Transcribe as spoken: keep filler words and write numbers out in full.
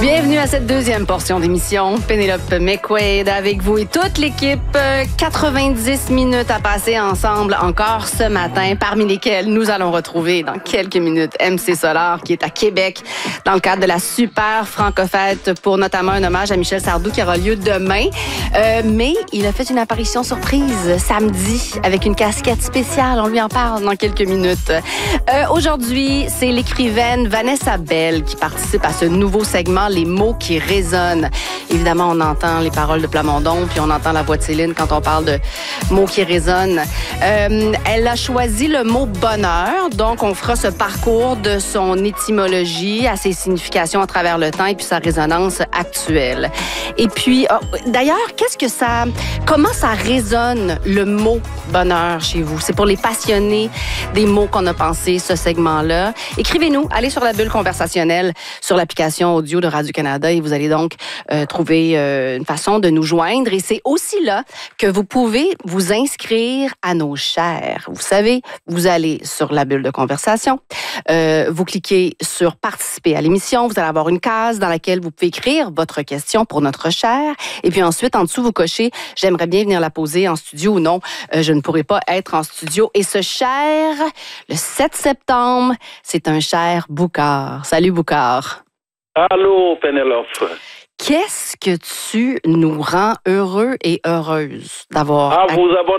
Bienvenue à cette deuxième portion d'émission. Pénélope McQuaid avec vous et toute l'équipe. quatre-vingt-dix minutes à passer ensemble encore ce matin, parmi lesquelles nous allons retrouver dans quelques minutes M C Solar qui est à Québec dans le cadre de la super Franco-fête pour notamment un hommage à Michel Sardou qui aura lieu demain. Euh, mais il a fait une apparition surprise samedi avec une casquette spéciale. On lui en parle dans quelques minutes. Euh, aujourd'hui, c'est l'écrivaine Vanessa Bell qui participe à ce nouveau segment Les mots qui résonnent. Évidemment, on entend les paroles de Plamondon, puis on entend la voix de Céline quand on parle de mots qui résonnent. Euh, elle a choisi le mot bonheur, donc on fera ce parcours de son étymologie à ses significations à travers le temps et puis sa résonance actuelle. Et puis, oh, d'ailleurs, qu'est-ce que ça, comment ça résonne le mot bonheur chez vous? C'est pour les passionnés des mots qu'on a pensé ce segment-là. Écrivez-nous, allez sur la bulle conversationnelle sur l'application audio de Radio-Canada et vous allez donc euh, trouver euh, une façon de nous joindre. Et c'est aussi là que vous pouvez vous inscrire à nos chairs. Vous savez, vous allez sur la bulle de conversation, euh, vous cliquez sur participer à l'émission, vous allez avoir une case dans laquelle vous pouvez écrire votre question pour notre chair. Et puis ensuite, en dessous, vous cochez « J'aimerais bien venir la poser en studio » ou « Non, euh, je ne pourrai pas être en studio ». Et ce chair, le sept septembre, c'est un chair Boucard. Salut Boucard. Allô, Pénélope. Qu'est-ce que tu nous rends heureux et heureuse d'avoir... Ah, vous avez